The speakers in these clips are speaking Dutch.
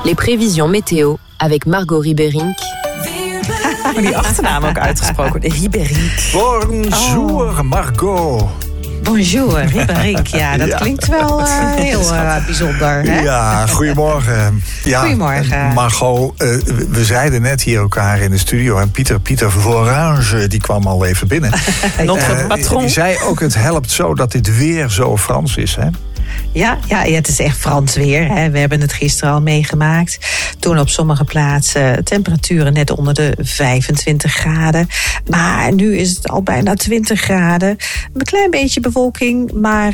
Les prévisions météo avec Margot Ribérink. Die achternaam ook uitgesproken, de Ribérink. Bonjour, Margot. Bonjour, Ribérink. Ja, dat klinkt wel heel bijzonder. Hè? Ja, goedemorgen. Ja, Goedemorgen. Margot, we zeiden net hier elkaar in de studio. En Pieter Vorange, die kwam al even binnen. Notre patron. Die zei ook, het helpt zo dat dit weer zo Frans is, hè? Ja, het is echt Frans weer. Hè. We hebben het gisteren al meegemaakt. Toen op sommige plaatsen temperaturen net onder de 25 graden. Maar nu is het al bijna 20 graden. Een klein beetje bewolking, maar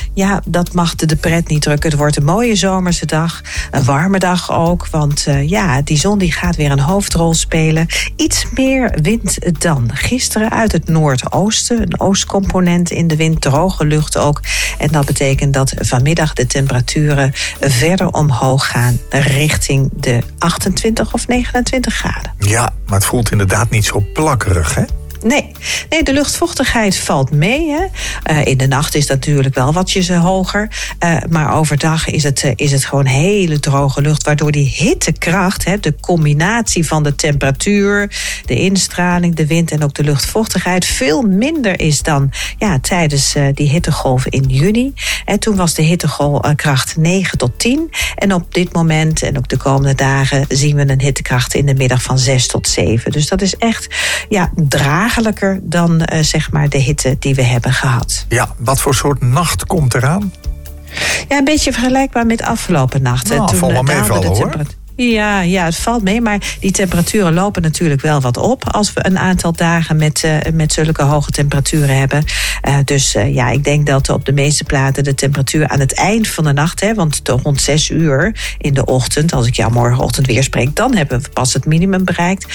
dat mag de pret niet drukken. Het wordt een mooie zomerse dag. Een warme dag ook, want die zon die gaat weer een hoofdrol spelen. Iets meer wind dan gisteren uit het noordoosten. Een oostcomponent in de wind, droge lucht ook. En dat betekent dat vanmiddag de temperaturen verder omhoog gaan richting de 28 of 29 graden. Ja, maar het voelt inderdaad niet zo plakkerig, hè? Nee, de luchtvochtigheid valt mee. Hè. In de nacht is dat natuurlijk wel watjes hoger. Maar overdag is het gewoon hele droge lucht. Waardoor die hittekracht, de combinatie van de temperatuur, de instraling, de wind en ook de luchtvochtigheid veel minder is dan tijdens die hittegolf in juni. En toen was de hittegolf kracht 9 tot 10. En op dit moment en ook de komende dagen zien we een hittekracht in de middag van 6 tot 7. Dus dat is echt dragelijker dan zeg maar de hitte die we hebben gehad. Ja, wat voor soort nacht komt eraan? Ja, een beetje vergelijkbaar met afgelopen nacht. Nou, toen valt wel meevallen, hoor. Ja, het valt mee, maar die temperaturen lopen natuurlijk wel wat op als we een aantal dagen met zulke hoge temperaturen hebben. Dus ik denk dat op de meeste plaatsen de temperatuur aan het eind van de nacht, want rond 6 uur in de ochtend, als ik jou morgenochtend weer spreek, dan hebben we pas het minimum bereikt.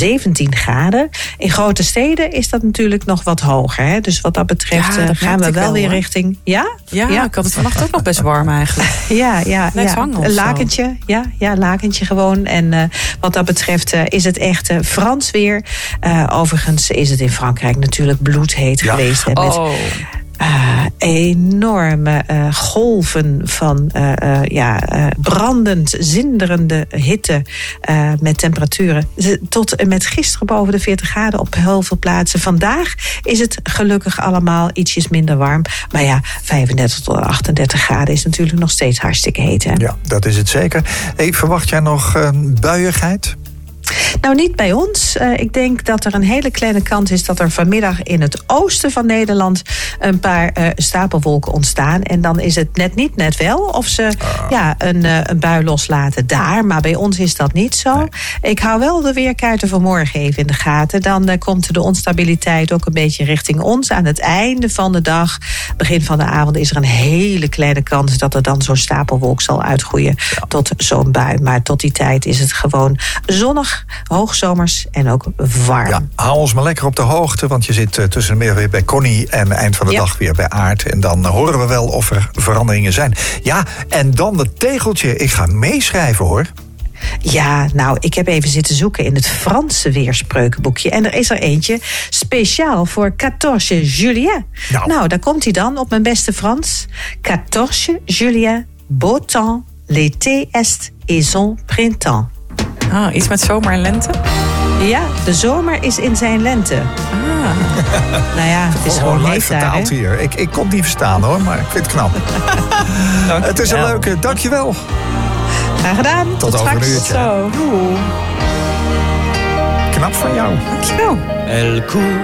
17 graden. In grote steden is dat natuurlijk nog wat hoger. Hè? Dus wat dat betreft gaan we wel weer richting... Ja, ik had het vannacht ook nog best warm eigenlijk. Een lakentje. Lakentje gewoon. En wat dat betreft is het echt Frans weer. Overigens is het in Frankrijk natuurlijk bloedheet geweest. Hè, met enorme golven van brandend, zinderende hitte met temperaturen tot en met gisteren boven de 40 graden op heel veel plaatsen. Vandaag is het gelukkig allemaal ietsjes minder warm. Maar 35 tot 38 graden is natuurlijk nog steeds hartstikke heet. Hè? Ja, dat is het zeker. Hey, verwacht jij nog buiigheid? Nou, niet bij ons. Ik denk dat er een hele kleine kans is dat er vanmiddag in het oosten van Nederland een paar stapelwolken ontstaan. En dan is het net wel of ze een bui loslaten daar. Maar bij ons is dat niet zo. Nee. Ik hou wel de weerkaarten van morgen even in de gaten. Dan komt de onstabiliteit ook een beetje richting ons. Aan het einde van de dag, begin van de avond, is er een hele kleine kans dat er dan zo'n stapelwolk zal uitgroeien tot zo'n bui. Maar tot die tijd is het gewoon zonnig, hoogzomers en ook warm. Ja, hou ons maar lekker op de hoogte, want je zit tussen de middag weer bij Connie en eind van de dag weer bij Aart. En dan horen we wel of er veranderingen zijn. Ja, en dan het tegeltje. Ik ga meeschrijven, hoor. Ja, nou, ik heb even zitten zoeken in het Franse weerspreukenboekje. En er is er eentje speciaal voor 14 juillet. Nou, daar komt hij dan op mijn beste Frans. 14 juillet, beau temps, l'été est et son printemps. Iets met zomer en lente? Ja, de zomer is in zijn lente. Nou ja, het is gewoon live vertaald hier. Ik kon het niet verstaan, hoor, maar ik vind het knap. Het is een leuke. Dankjewel. Graag gedaan. Tot over straks. Een uurtje. Zo. Knap van jou. Dankjewel.